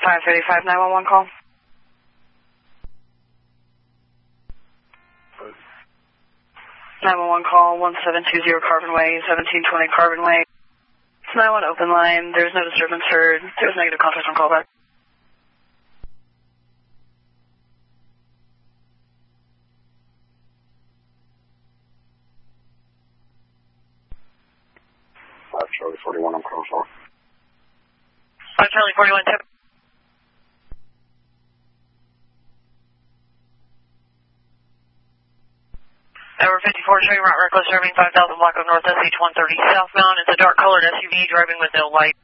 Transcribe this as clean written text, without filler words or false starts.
535 911 call. 911 call 1720 Carbon Way, 1720 Carbon Way. It's 91 open line. There's no disturbance heard. There was negative contact on callback. Charlie 41 on call 4. Charlie 41 tip. Over 54, showing route reckless, serving 5000 block of North SH 130 southbound. It's a dark colored SUV driving with no light.